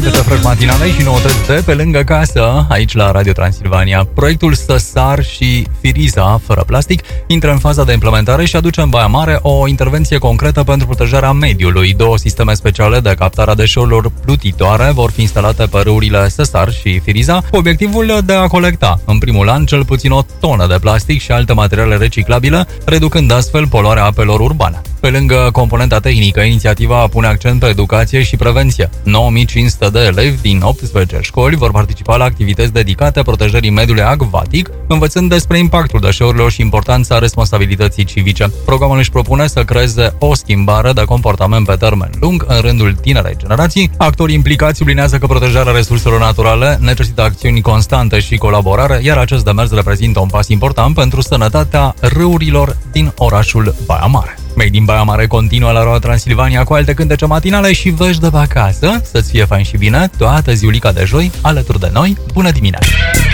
Sunteți Fresh Matinale și noutăți de pe lângă casă, aici la Radio Transilvania. Proiectul Săsar și Firiza, fără plastic, intră în faza de implementare și aduce în Baia Mare o intervenție concretă pentru protejarea mediului. 2 sisteme speciale de captare a deșeurilor plutitoare vor fi instalate pe râurile Săsar și Firiza, cu obiectivul de a colecta, în primul an, cel puțin o tonă de plastic și alte materiale reciclabile, reducând astfel poluarea apelor urbane. Pe lângă componenta tehnică, inițiativa pune accent pe educație și prevenție. 9500 de elevi din 18 școli vor participa la activități dedicate protejării mediului acvatic, învățând despre impactul deșeurilor și importanța responsabilității civice. Programul își propune să creeze o schimbare de comportament pe termen lung în rândul tinerei generații. Actorii implicați sublinează că protejarea resurselor naturale necesită acțiuni constante și colaborare, iar acest demers reprezintă un pas important pentru sănătatea râurilor din orașul Baia Mare. Made in Baia Mare continuă la Radio Transilvania cu alte cântece matinale și vești de acasă. Să-ți fie fain și bine toată ziulica de joi alături de noi. Bună dimineața!